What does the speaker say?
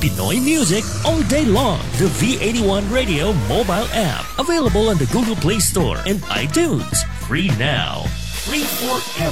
Pinoy music all day long. The V81 Radio mobile app. Available on the Google Play Store and iTunes. Free now. Free forever.